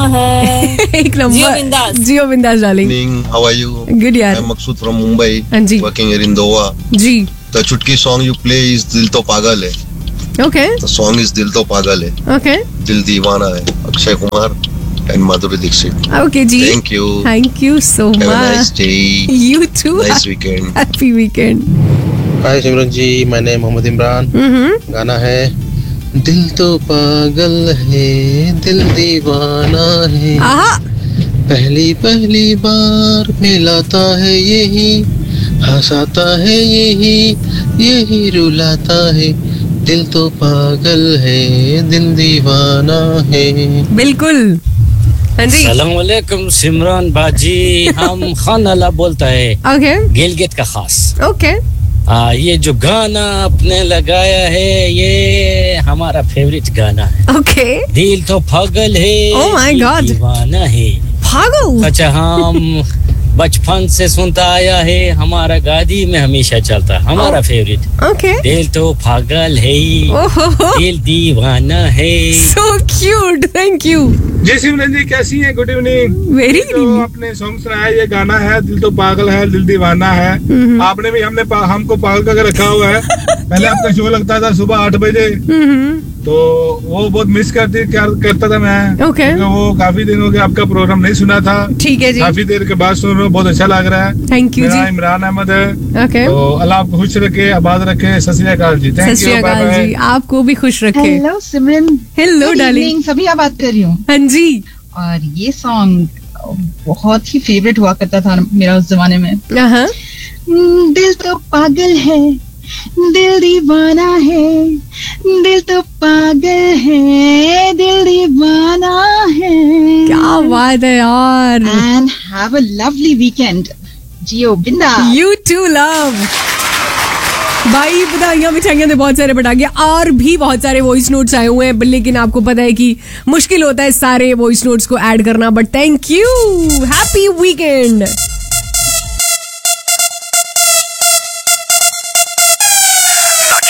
है। एक नंबर। जियो बिंदास darling. How are you? Good यार। I'm Maqsood from Mumbai. हाँ जी। Working here in Doha. Ji. The चुटकी song you play is दिल तो पागल है. Okay. The song is दिल तो पागल है. Okay. दिल दीवाना है. Akshay Kumar and Madhuri Dixit. Okay ji. Thank you. Thank you so much. Have a nice day. You too. Nice weekend. Happy weekend. हाय सिमरन जी, मैं मोहम्मद इमरान। गाना है दिल तो पागल है, दिल दीवाना है। पहली पहली बार मिलाता है यही, हंसाता है यही, यही रुलाता है। दिल तो पागल है, दिल दीवाना है। बिल्कुल। हाँ जी। सलाम वालेकुम सिमरन बाजी, हम खान अला बोलता है। ओके। गिलगित का खास। ओके। ये जो गाना आपने लगाया है ये हमारा फेवरेट गाना है। ओके। दिल तो पागल है, Oh my God. दीवाना है। पागल। अच्छा, हम बचपन से सुनता आया है, हमारा गाड़ी में हमेशा चलता है, हमारा फेवरेट। ओके। दिल तो पागल है, दिल दीवाना है। So cute. Thank you. जय सिमरन जी, कैसी हैं? Good evening. वेरी जो आपने सॉन्ग सुनाया, ये गाना है दिल तो पागल है, दिल दीवाना है। आपने भी हमको पागल करके रखा हुआ है। पहले आपका शो लगता था सुबह 8 बजे, तो वो बहुत मिस करता था मैं। ओके। वो काफी दिन हो गया आपका प्रोग्राम नहीं सुना था। ठीक है जी। काफी देर के बाद सुन रहा हूँ, बहुत अच्छा लग रहा है। थैंक यू जी। मेरा इमरान अहमद है। ओके। तो अल्लाह आपको खुश रखे, आबाद रखे। सत श्री अकाल जी। सत श्री अकाल जी, आपको भी खुश रखे। हेलो सिमरन। Hello darling. सभी आप बात कर रही हूँ। हाँ जी। और ये सॉन्ग बहुत ही फेवरेट हुआ करता था मेरा उस जमाने में। दिल तो पागल है, दिल दीवाना है, दिल तो पागल है, दिल दीवाना है। क्या बात है यार। And have a lovely weekend. जियो बिंदास। You to love. भाई बधाइयां मिठाइयां दे बहुत सारे पटाखे, और भी बहुत सारे वॉइस नोट्स आए हुए हैं, लेकिन आपको पता है कि मुश्किल होता है सारे वॉइस नोट्स को ऐड करना, but thank you. Happy weekend.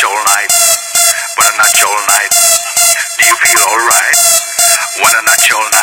Wanna nut all night? Do you feel alright? Wanna nut all night?